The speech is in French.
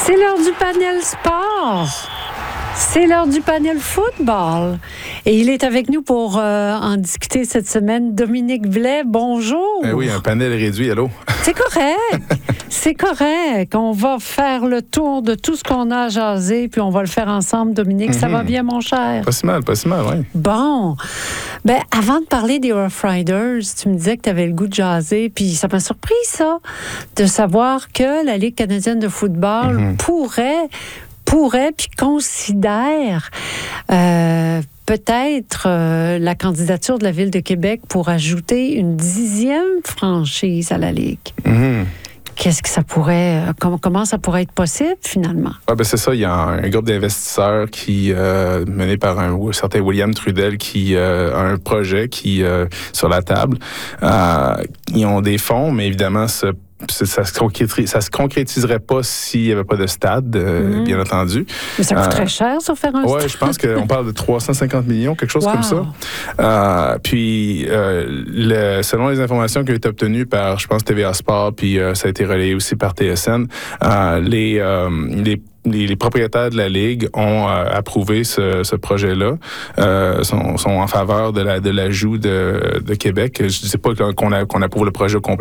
C'est l'heure du panel sport. C'est l'heure du panel football. Et il est avec nous pour en discuter cette semaine. Dominique Blais, bonjour. Oui, un panel réduit, allô? C'est correct. C'est correct. On va faire le tour de tout ce qu'on a à jaser, puis on va le faire ensemble. Dominique, ça va bien, mon cher? Pas si mal, oui. Bon. Ben, avant de parler des Rough Riders, tu me disais que tu avais le goût de jaser, puis ça m'a surpris, ça, de savoir que la Ligue canadienne de football pourrait puis considère peut-être la candidature de la Ville de Québec pour ajouter une 10e franchise à la Ligue. Qu'est-ce que ça pourrait... comment ça pourrait être possible, finalement? C'est ça. Il y a un groupe d'investisseurs qui, mené par un certain William Trudel, qui a un projet qui sur la table. Ils ont des fonds, mais évidemment, ça se concrétiserait pas s'il n'y avait pas de stade, bien entendu. Mais ça coûterait cher, ça, faire un stade? Oui, je pense qu'on parle de 350 millions, quelque chose comme ça. Puis, selon les informations qui ont été obtenues par, je pense, TVA Sport, puis ça a été relayé aussi par TSN, les propriétaires de la Ligue ont approuvé ce projet-là, sont en faveur de l'ajout de Québec. Je ne dis pas qu'on approuve le projet au complet.